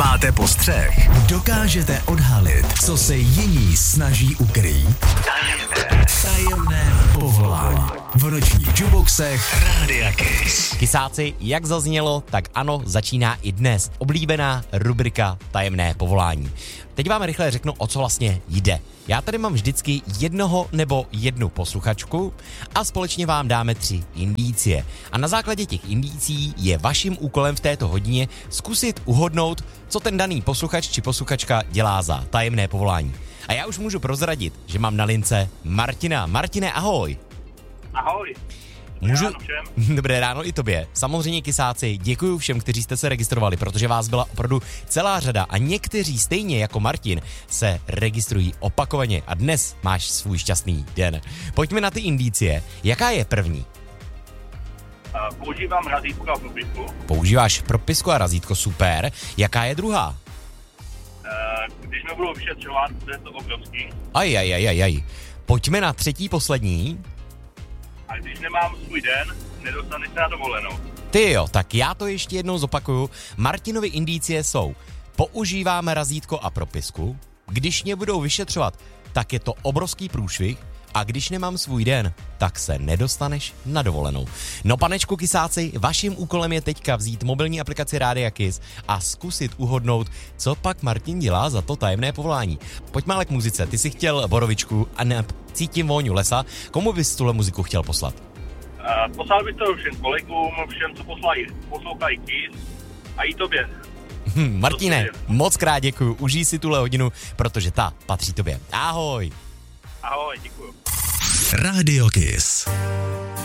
Máte postřeh? Dokážete odhalit, co se jiní snaží ukrýt? Tajemné povolání. V nočních juboxech Rádia Kiss. Kysáci, jak zaznělo, tak ano, začíná i dnes oblíbená rubrika Tajemné povolání. Teď vám rychle řeknu, o co vlastně jde. Já tady mám vždycky jednoho nebo jednu posluchačku a společně vám dáme 3 indicie. A na základě těch indicí je vaším úkolem v této hodině zkusit uhodnout, co ten daný posluchač či posluchačka dělá za tajemné povolání. A já už můžu prozradit, že mám na lince Martina. Martine, ahoj. Ahoj. Dobré ráno i tobě. Samozřejmě, Kysáci, děkuju všem, kteří jste se registrovali, protože vás byla opravdu celá řada a někteří stejně jako Martin se registrují opakovaně a dnes máš svůj šťastný den. Pojďme na ty indicie. Jaká je první? Používám razítko a propisku. Používáš propisku a razítko, super. Jaká je druhá? Když mě budou vyšetřovat, to je to obrovský. Aj. Pojďme na třetí, poslední. A když nemám svůj den, nedostaneš se na dovolenou. Ty jo, tak já to ještě jednou zopakuju. Martinovi indicie jsou: používáme razítko a propisku, když mě budou vyšetřovat, tak je to obrovský průšvih, a když nemám svůj den, tak se nedostaneš na dovolenou. No, panečku Kysáci, vaším úkolem je teďka vzít mobilní aplikaci Rádia Kiss a zkusit uhodnout, co pak Martin dělá za to tajemné povolání. Pojďme ale k muzice. Ty jsi chtěl borovičku a ne, cítím vůňu lesa. Komu bys tuhle muziku chtěl poslat? Poslal bych to všem kolegům, všem, co poslouchají Kiss, a i tobě. Martine, moc krát děkuju. Užij si tuhle hodinu, protože ta patří tobě. Ahoj. Ahoj, děkuju. Rádio Kiss.